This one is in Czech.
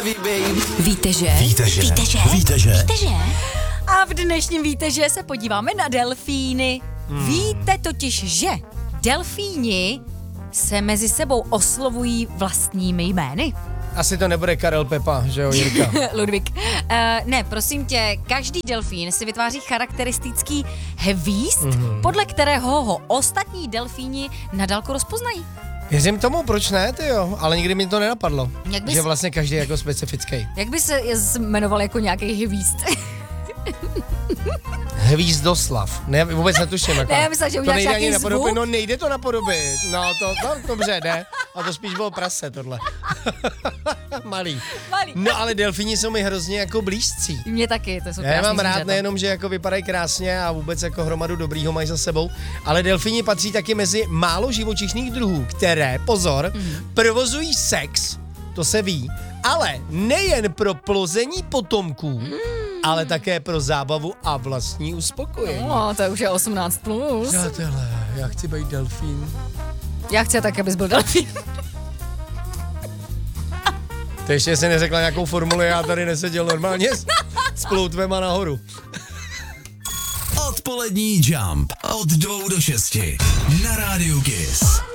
Víte, že? A v dnešním Víte, že se podíváme na delfíny. Víte totiž, že delfíni se mezi sebou oslovují vlastními jmény? Asi to nebude Karel Pepa, že jo, Jirka? Ludvík. Ne, prosím tě, každý delfín si vytváří charakteristický hvízd, podle kterého ho ostatní delfíni nadálko rozpoznají. Věřím tomu, proč ne, tyjo, ale nikdy mi to nenapadlo, Jak že vlastně každý je jako specifický. Jak by se jmenoval jako nějaký hvízd? Hvízdoslav. Ne, vůbec netuším. Jako. Ne, já myslím, že to uděláš nejde ani nějaký napodobit, zvuk. no nejde to napodobit. No dobře, ne. A to spíš bylo prase, tohle. Malý. No ale delfíni jsou mi hrozně jako blízcí. Mě taky, to jsou Já je mám krásný rád zvířata. nejenom, že jako vypadají krásně a vůbec jako hromadu dobrýho mají za sebou, ale delfíni patří taky mezi málo živočišných druhů, které, pozor, provozují sex, to se ví, ale nejen pro plození potomků, ale také pro zábavu a vlastní uspokojení. No, to už je 18+. Přátelé, já chci být delfín. Já chci tak, abys byl delfín. To ještě si neřekla nějakou formuli, já tady neseděl normálně s ploutvema nahoru. Odpolední Jump od 2 do 6 na Rádiu Kiss.